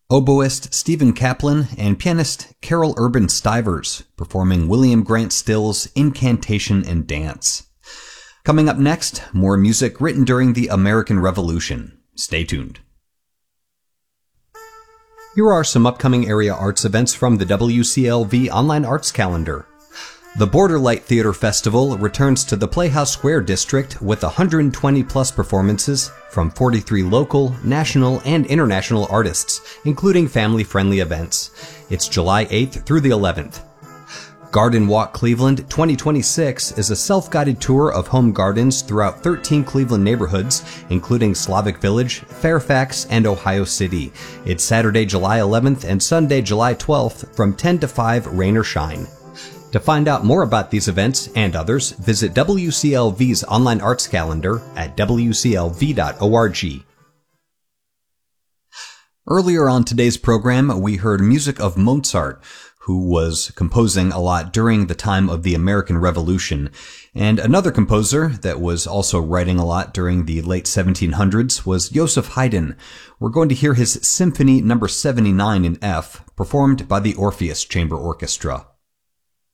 oboist Stephen Kaplan, and pianist Carol Urban Stivers, performing William Grant Still's Incantation and Dance. Coming up next, more music written during the American Revolution. Stay tuned. Here are some upcoming area arts events from the WCLV Online Arts Calendar. The Borderlight Theater Festival returns to the Playhouse Square District with 120-plus performances from 43 local, national, and international artists, including family-friendly events. It's July 8th through the 11th. Garden Walk Cleveland 2026 is a self-guided tour of home gardens throughout 13 Cleveland neighborhoods, including Slavic Village, Fairfax, and Ohio City. It's Saturday, July 11th and Sunday, July 12th from 10 to 5, rain or shine. To find out more about these events and others, visit WCLV's online arts calendar at wclv.org. Earlier on today's program, we heard music of Mozart, who was composing a lot during the time of the American Revolution. And another composer that was also writing a lot during the late 1700s was Joseph Haydn. We're going to hear his Symphony No. 79 in F, performed by the Orpheus Chamber Orchestra.